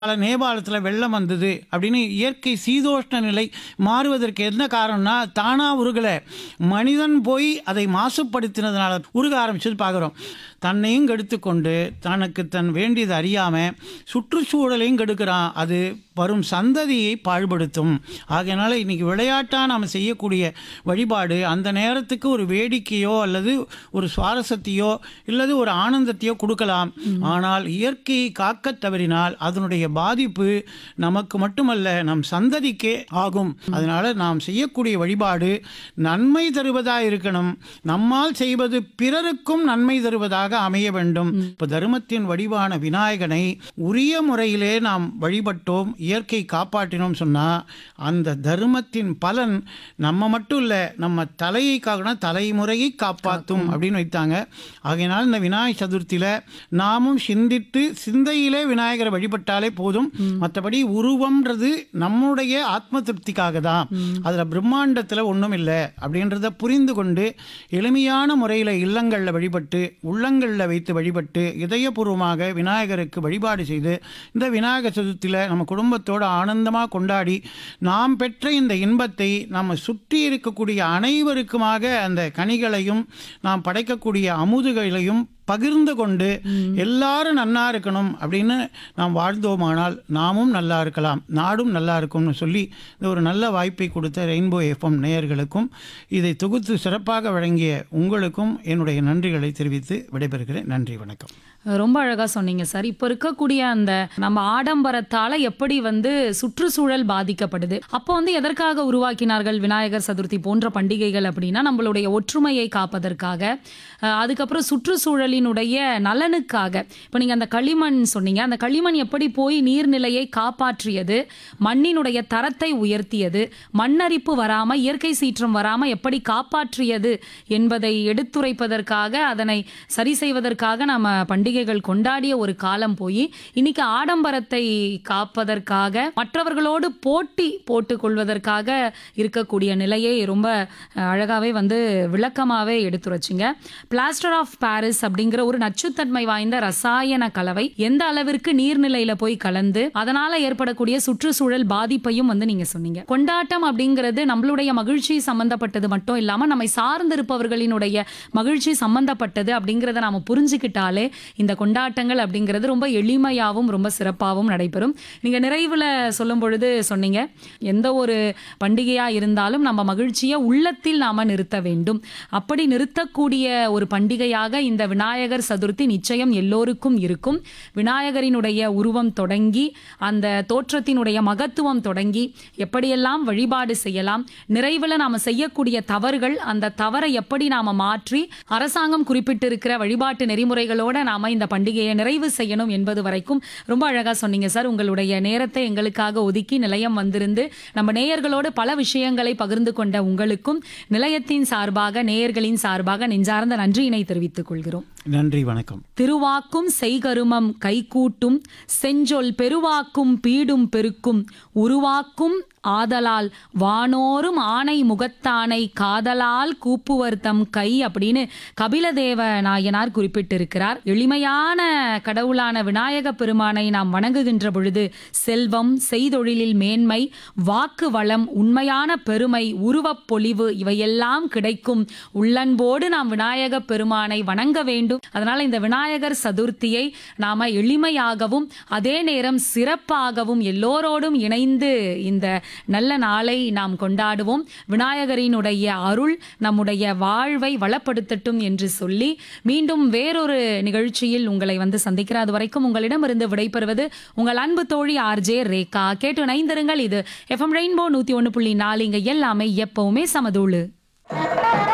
நேபாளத்தில் வெள்ளம் வந்தது அப்படின்னு இயற்கை சீதோஷ்ண நிலை மாறுவதற்கு என்ன காரணம்னா தானாக உருகலை, மனிதன் போய் அதை மாசுபடுத்தினதுனால உருக ஆரம்பிச்சது பார்க்குறோம். தன்னையும் கெடுத்துக்கொண்டு தனக்கு தன் வேண்டியது அறியாமல் சுற்றுச்சூழலையும் கெடுக்கிறான். அது வரும் சந்ததியை பாழ்படுத்தும். ஆகையினால இன்றைக்கி விளையாட்டாக நாம் செய்யக்கூடிய வழிபாடு அந்த நேரத்துக்கு ஒரு வேடிக்கையோ அல்லது ஒரு சுவாரஸ்யத்தையோ இல்லது ஒரு ஆனந்தத்தையோ கொடுக்கலாம். ஆனால் இயற்கையை காக்க தவறினால் அதனுடைய பாதிப்பு நமக்கு மட்டுமல்ல நம் சந்ததிக்கே ஆகும். அதனால் நாம் செய்யக்கூடிய வழிபாடு நன்மை தருவதாக இருக்கணும். நம்மால் செய்வது பிறருக்கும் நன்மை தருவதாக அமைய வேண்டும். இப்போ தர்மத்தின் வடிவான விநாயகனை உரிய முறையிலே நாம் வழிபட்டோம், இயற்கை காப்பாற்றினோம் சொன்னால் அந்த தர்மத்தின் பலன் நம்ம மட்டும் இல்லை, நம்ம தலையை காக்கணும், தலைமுறையை காப்பாற்றும் அப்படின்னு வைத்தாங்க. ஆகையினால் இந்த விநாயகர் சதுர்த்தியில் நாமும் சிந்தித்து சிந்தையிலே விநாயகரை வழிபட்டாலே போதும். மற்றபடி உருவம்ன்றது நம்முடைய ஆத்ம திருப்திக்காக தான், அதில் பிரம்மாண்டத்தில் ஒன்றும் இல்லை அப்படின்றத புரிந்து கொண்டு எளிமையான முறையில் இல்லங்களில் வழிபட்டு உள்ளங்களில் வைத்து வழிபட்டு இதயபூர்வமாக விநாயகருக்கு வழிபாடு செய்து இந்த விநாயகர் சதுர்த்தியில் நம்ம குடும்பத்தோடு ஆனந்தமாக கொண்டாடி நாம் பெற்ற இந்த இன்பத்தை நம்ம சுற்றி இருக்கக்கூடிய அனைவருக்குமாக அந்த கனிகளையும் நாம் படைக்கக்கூடிய அமுதுகளையும் பகிர்ந்து கொண்டு எல்லாரும் நல்லா இருக்கணும் அப்படின்னு நாம் வாழ்ந்தோமானால் நாமும் நல்லா இருக்கலாம், நாடும் நல்லா இருக்கும்னு சொல்லி இந்த ஒரு நல்ல வாய்ப்பை கொடுத்த ரெயின்போ எஃப்எம் நேயர்களுக்கும் இதை தொகுத்து சிறப்பாக வழங்கிய உங்களுக்கும் என்னுடைய நன்றிகளை தெரிவித்து விடைபெறுகிறேன். நன்றி, வணக்கம். ரொம்ப அழகாக சொன்னீங்க சார். இப்போ இருக்கக்கூடிய அந்த நம்ம ஆடம்பரத்தால் எப்படி சுற்றுச்சூழல் பாதிக்கப்படுது, அப்போ எதற்காக உருவாக்கினார்கள் விநாயகர் சதுர்த்தி போன்ற பண்டிகைகள் அப்படின்னா நம்மளுடைய ஒற்றுமையை காப்பதற்காக, அதுக்கப்புறம் சுற்றுச்சூழலினுடைய நலனுக்காக. இப்போ நீங்கள் அந்த களிமண் சொன்னீங்க, அந்த களிமண் எப்படி போய் நீர்நிலையை காப்பாற்றியது, மண்ணினுடைய தரத்தை உயர்த்தியது, மண்ணரிப்பு வராமல் இயற்கை சீற்றம் வராமல் எப்படி காப்பாற்றியது என்பதை எடுத்துரைப்பதற்காக, அதனை சரி செய்வதற்காக நம்ம பண்டிகைகள் கொண்டாடிய ஒரு காலம் போய் இன்னைக்கு ஆடம்பரத்தை காப்பதற்காக மற்றவர்களோடு போட்டி போட்டுக் கொள்வதற்காக இருக்கக்கூடிய நிலையை ரொம்ப அழகாவே விளக்கமாவே எடுத்துரைச்சிங்க. பிளாஸ்டர் ஆஃப் பாரிஸ் அப்படிங்கிற ஒரு நச்சுத்தன்மை வாய்ந்த ரசாயன கலவை எந்த அளவிற்கு நீர்நிலையில போய் கலந்து அதனால ஏற்படக்கூடிய சுற்றுச்சூழல் பாதிப்பையும் நீங்க சொன்னீங்க. கொண்டாட்டம் அப்படிங்கிறது நம்மளுடைய மகிழ்ச்சி சம்பந்தப்பட்டது மட்டும் இல்லாம நம்மை சார்ந்திருப்பவர்களினுடைய மகிழ்ச்சி சம்பந்தப்பட்டது அப்படிங்கிறத நாம புரிஞ்சுக்கிட்டாலே இந்த கொண்டாட்டங்கள் அப்படிங்கிறது ரொம்ப எளிமையாகவும் ரொம்ப சிறப்பாகவும் நடைபெறும். நீங்க நிறைவுல சொல்லும் பொழுது சொன்னீங்க, எந்த ஒரு பண்டிகையா இருந்தாலும் நம்ம மகிழ்ச்சியை உள்ளத்தில் நாம நிறுத்த வேண்டும். அப்படி நிறுத்தக்கூடிய ஒரு பண்டிகையாக இந்த விநாயகர் சதுர்த்தி நிச்சயம் எல்லோருக்கும் இருக்கும். விநாயகரினுடைய உருவம் தொடங்கி அந்த தோற்றத்தினுடைய மகத்துவம் தொடங்கி எப்படியெல்லாம் வழிபாடு செய்யலாம், நிறைவுல நாம செய்யக்கூடிய தவறுகள், அந்த தவறை எப்படி நாம மாற்றி அரசாங்கம் குறிப்பிட்டிருக்கிற வழிபாட்டு நெறிமுறைகளோட நாம இந்த பண்டிகையை நிறைவு செய்யணும் என்பது வரைக்கும் ரொம்ப அழகா சொன்னீங்க சார். உங்களுடைய நேரத்தை எங்களுக்காக ஒதுக்கி நிலையம் வந்திருந்து நம்ம நேயர்களோடு பல விஷயங்களை பகிர்ந்து கொண்ட உங்களுக்கும் நிலையத்தின் சார்பாக நேயர்களின் சார்பாக நெஞ்சார்ந்த நன்றியினை தெரிவித்துக் கொள்கிறோம். நன்றி, வணக்கம். திருவாக்கும் செய்கருமம் கைகூட்டும் செஞ்சொல் பெருவாக்கும் பீடும் பெருக்கும் உருவாக்கும் ஆதலால் வானோரும் ஆணை முகத்தானை காதலால் கூப்புவர் தம் கை அப்படின்னு கபிலதேவ நாயனார் குறிப்பிட்டிருக்கிறார். எளிமையான கடவுளான விநாயக பெருமானை நாம் வணங்குகின்ற பொழுது செல்வம், செய்தொழிலில் மேன்மை, வாக்கு வளம், உண்மையான பெருமை, உருவப் பொலிவு இவையெல்லாம் கிடைக்கும். உள்ளன்போடு நாம் விநாயக பெருமானை வணங்க வேண்டும். அதனால இந்த விநாயகர் சதுர்த்தியை நாம எளிமையாகவும் அதே நேரம் சிறப்பாகவும் எல்லோரோடும் இணைந்து இந்த நல்ல நாளை நாம் கொண்டாடுவோம். விநாயகரினுடைய அருள் நம்முடைய வாழ்வை வளப்படுத்தட்டும் என்று சொல்லி மீண்டும் வேறொரு நிகழ்ச்சியில் உங்களை சந்திக்கிற அது வரைக்கும் உங்களிடமிருந்து விடைபெறுவது உங்கள் அன்பு தோழி ஆர்ஜே ரேகா. கேட்டு இணைந்திருங்கள். இது எஃப்எம் ரெயின்போ 101.4. இங்க எல்லாமே எப்பவுமே சமதூளு.